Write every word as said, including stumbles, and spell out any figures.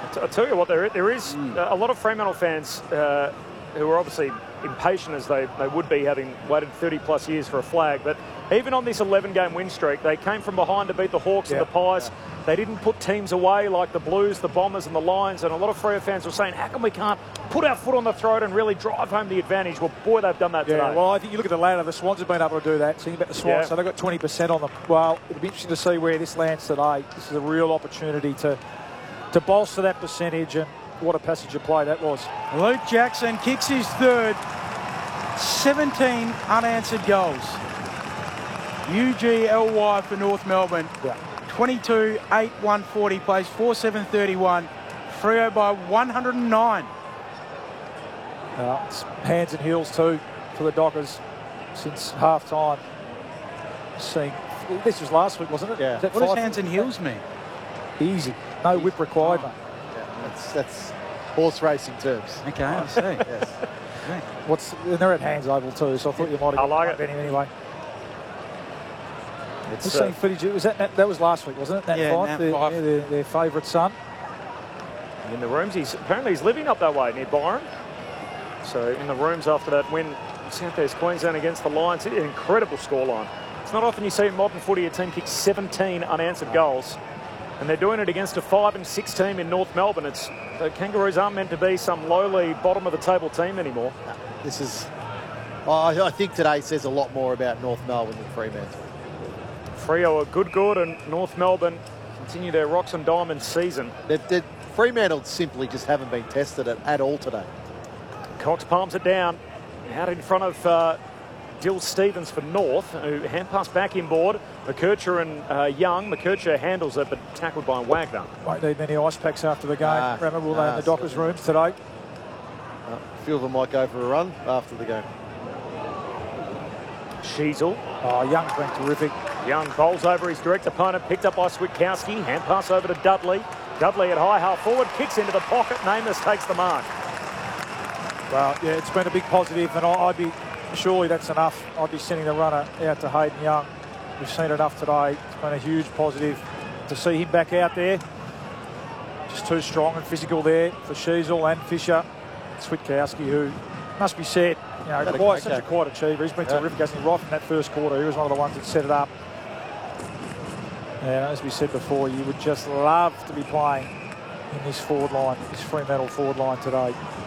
I tell you what, there there is Mm. a lot of Fremantle fans uh, who are obviously impatient as they, they would be, having waited thirty plus years for a flag. But even on this eleven game win streak, they came from behind to beat the Hawks Yeah. and the Pies. They didn't put teams away like the Blues, the Bombers and the Lions. And a lot of Freo fans were saying, how come we can't put our foot on the throat and really drive home the advantage? Well, boy, they've done that Yeah, today. well, I think you look at the ladder, the Swans have been able to do that. Thinking about the Swans, Yeah. so they've got twenty percent on them. Well, it'll be interesting to see where this lands today. This is a real opportunity to to bolster that percentage, and what a passage of play that was. Luke Jackson kicks his third. seventeen unanswered goals. U G L Y for North Melbourne. Yeah. twenty-two, eight, one forty, plays four seven thirty-one. Freo by one hundred nine. Uh, it's hands and heels too for the Dockers since half time. Seeing, this was last week, wasn't it? Yeah. Is that What does five? hands and heels mean? Easy. No whip required, mate. Yeah, that's, that's horse racing terms. Okay, I see. Yes. What's, and they're at Hands Oval too, so I thought you might have I like got it. him anyway. It's, Just uh, seeing footage. Was that Nat- that was last week, wasn't it? Nat Yeah, Fyfe, Nat their, Fyfe. yeah, their, their favourite son. in the rooms. He's apparently he's living up that way near Byron. So in the rooms after that win, Southeast Queensland against the Lions, an incredible scoreline. It's not often you see in modern footy a team kick seventeen unanswered goals, and they're doing it against a five and six team in North Melbourne. It's the Kangaroos aren't meant to be some lowly bottom of the table team anymore. This is, I I think today says a lot more about North Melbourne than Fremantle. Freo are good, good, and North Melbourne continue their rocks and diamonds season. They've, they've, Fremantle simply just haven't been tested at, at all today. Cox palms it down, out in front of uh, Dill Stevens for North, who hand pass back inboard. McKercher and uh, Young. McKercher handles it, but tackled by Wagner. Won't need many ice packs after the game. Nah, Remember, we'll nah, in the Dockers' certainly. rooms today. Uh, a few of them might go for a run after the game. Sheasel. Oh, Young's been terrific. Young bowls over his direct opponent, picked up by Switkowski. Hand pass over to Dudley. Dudley at high half forward, kicks into the pocket. Namus takes the mark. Well, yeah, it's been a big positive, and I- I'd be surely that's enough. I'd be sending the runner out to Hayden Young. We've seen enough today. It's been a huge positive to see him back out there. Just too strong and physical there for Sheasel and Fisher. Switkowski, who must be said, you know, Had a quite great such a game. quiet achiever. He's been Yeah. terrific, hasn't he? Right from that first quarter, he was one of the ones that set it up. And as we said before, you would just love to be playing in this forward line, this Fremantle forward line today.